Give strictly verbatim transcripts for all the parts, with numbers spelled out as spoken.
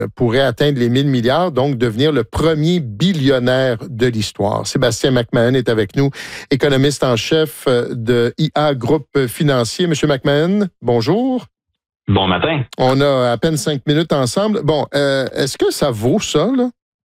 pourrait atteindre les mille milliards, donc devenir le premier billionnaire de l'histoire. Sébastien McMahon est avec nous, économiste en chef de I A Groupe Financier. Monsieur McMahon, bonjour. Bon matin. On a à peine cinq minutes ensemble. Bon, euh, est-ce que ça vaut ça, là?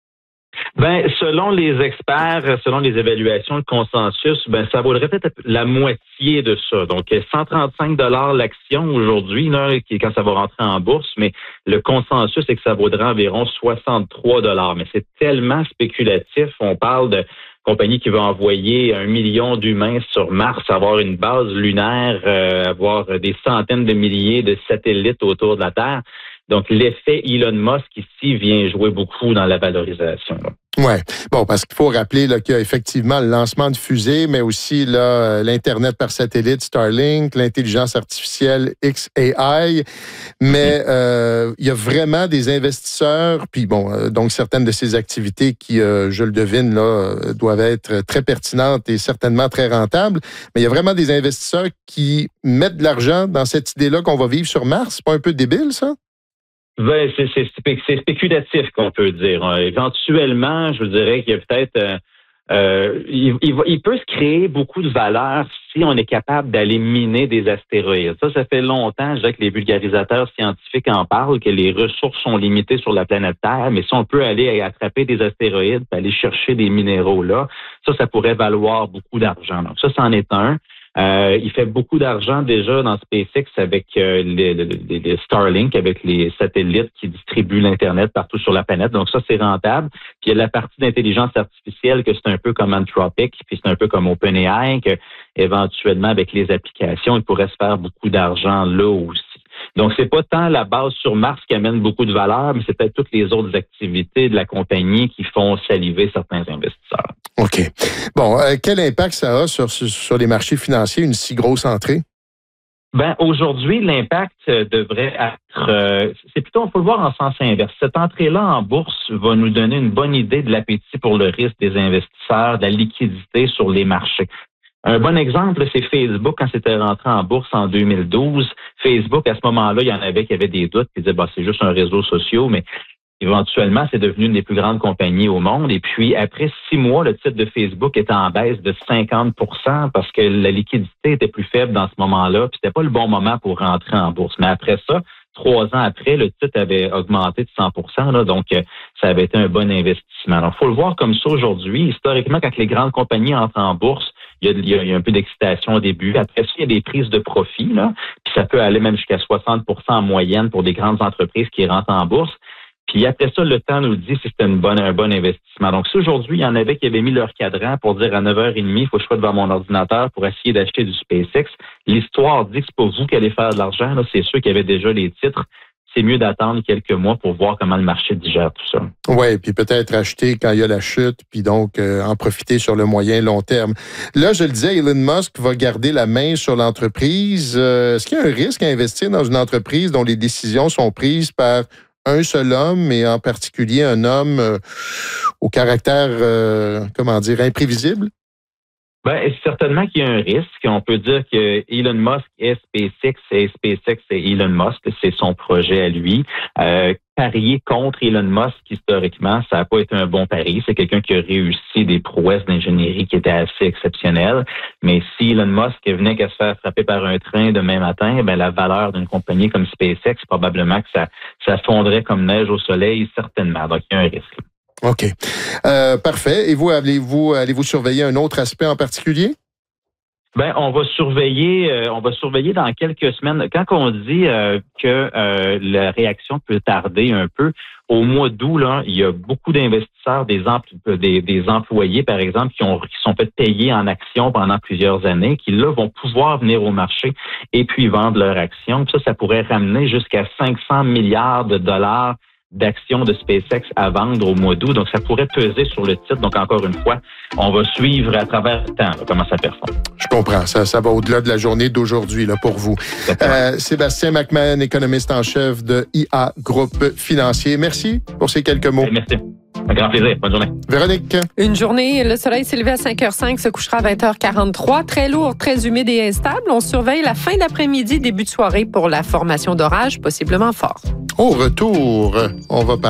Ben, selon les experts, selon les évaluations, le consensus, ben, ça vaudrait peut-être la moitié de ça. Donc, cent trente-cinq dollars l'action aujourd'hui, là, qui, quand ça va rentrer en bourse, mais le consensus, c'est que ça vaudrait environ soixante-trois dollars. Mais c'est tellement spéculatif. On parle de compagnie qui va envoyer un million d'humains sur Mars, avoir une base lunaire, euh, avoir des centaines de milliers de satellites autour de la Terre. Donc, l'effet Elon Musk ici vient jouer beaucoup dans la valorisation. Oui. Bon, parce qu'il faut rappeler là, qu'il y a effectivement le lancement de fusées, mais aussi là, l'Internet par satellite, Starlink, l'intelligence artificielle X A I. Mais mm-hmm. euh, il y a vraiment des investisseurs, puis bon, euh, donc certaines de ces activités qui, euh, je le devine, là, doivent être très pertinentes et certainement très rentables. Mais il y a vraiment des investisseurs qui mettent de l'argent dans cette idée-là qu'on va vivre sur Mars. C'est pas un peu débile, ça? Ben, c'est, c'est, c'est spéculatif qu'on peut dire. Éventuellement, je vous dirais qu'il y a peut-être... Euh, euh, il, il, il peut se créer beaucoup de valeur si on est capable d'aller miner des astéroïdes. Ça, ça fait longtemps, je dirais que les vulgarisateurs scientifiques en parlent, que les ressources sont limitées sur la planète Terre, mais si on peut aller attraper des astéroïdes, aller chercher des minéraux là, ça, ça pourrait valoir beaucoup d'argent. Donc ça, c'en est un. Euh, il fait beaucoup d'argent déjà dans SpaceX avec euh, les, les, les Starlink, avec les satellites qui distribuent l'Internet partout sur la planète. Donc ça, c'est rentable. Puis il y a la partie d'intelligence artificielle que c'est un peu comme Anthropic, puis c'est un peu comme OpenAI, que éventuellement, avec les applications, il pourrait se faire beaucoup d'argent là aussi. Donc, c'est pas tant la base sur Mars qui amène beaucoup de valeur, mais c'est peut-être toutes les autres activités de la compagnie qui font saliver certains investisseurs. OK. Bon, euh, quel impact ça a sur, sur les marchés financiers, une si grosse entrée? Ben aujourd'hui, l'impact devrait être, euh, c'est plutôt, il faut le voir en sens inverse. Cette entrée-là en bourse va nous donner une bonne idée de l'appétit pour le risque des investisseurs, de la liquidité sur les marchés. Un bon exemple, c'est Facebook quand c'était rentré en bourse en deux mille douze. Facebook, à ce moment-là, il y en avait qui avaient des doutes, qui disaient bah, c'est juste un réseau social, mais éventuellement, c'est devenu une des plus grandes compagnies au monde. Et puis, après six mois, le titre de Facebook était en baisse de cinquante pour cent parce que la liquidité était plus faible dans ce moment-là. Puis, c'était pas le bon moment pour rentrer en bourse. Mais après ça, trois ans après, le titre avait augmenté de cent pour cent. Là, donc, ça avait été un bon investissement. Alors, il faut le voir comme ça aujourd'hui. Historiquement, quand les grandes compagnies entrent en bourse, il y a, il y a, il y a un peu d'excitation au début. Après ça, il y a des prises de profit. Là, puis, ça peut aller même jusqu'à soixante pour cent en moyenne pour des grandes entreprises qui rentrent en bourse. Puis après ça, le temps nous dit si c'était une bonne, un bon investissement. Donc, si aujourd'hui, il y en avait qui avaient mis leur cadran pour dire à neuf heures trente, il faut que je sois devant mon ordinateur pour essayer d'acheter du SpaceX, l'histoire dit que c'est pas vous qui allez faire de l'argent. Là, c'est ceux qui avaient déjà les titres. C'est mieux d'attendre quelques mois pour voir comment le marché digère tout ça. Oui, puis peut-être acheter quand il y a la chute, puis donc euh, en profiter sur le moyen long terme. Là, je le disais, Elon Musk va garder la main sur l'entreprise. Euh, est-ce qu'il y a un risque à investir dans une entreprise dont les décisions sont prises par un seul homme, et en particulier un homme euh, au caractère, euh, comment dire, imprévisible? Ben, certainement qu'il y a un risque. On peut dire que Elon Musk est SpaceX et SpaceX c'est Elon Musk, c'est son projet à lui. Euh, parier contre Elon Musk, historiquement, ça n'a pas été un bon pari. C'est quelqu'un qui a réussi des prouesses d'ingénierie qui étaient assez exceptionnelles. Mais si Elon Musk venait qu'à se faire frapper par un train demain matin, ben la valeur d'une compagnie comme SpaceX, probablement que ça, ça fondrait comme neige au soleil, certainement. Donc, il y a un risque. OK. Euh, parfait. Et vous, allez-vous, allez-vous surveiller un autre aspect en particulier? Ben, on va surveiller, euh, on va surveiller dans quelques semaines. Quand on dit euh, que euh, la réaction peut tarder un peu, au mois d'août, là, il y a beaucoup d'investisseurs, des, empl- des, des employés, par exemple, qui ont qui sont fait payer en actions pendant plusieurs années, qui là vont pouvoir venir au marché et puis vendre leurs actions. Puis ça, ça pourrait ramener jusqu'à cinq cents milliards de dollars d'actions de SpaceX à vendre au mois d'août. Donc, ça pourrait peser sur le titre. Donc, encore une fois, on va suivre à travers le temps là, comment ça performe. Je comprends. Ça, ça va au-delà de la journée d'aujourd'hui là, pour vous. Euh, Sébastien McMahon, économiste en chef de I A Groupe Financier. Merci pour ces quelques mots. Merci. Un grand plaisir. Bonne journée. Véronique. Une journée, le soleil s'est levé à cinq heures cinq, se couchera à vingt heures quarante-trois. Très lourd, très humide et instable. On surveille la fin d'après-midi, début de soirée pour la formation d'orage, possiblement fort. Au retour, on va parler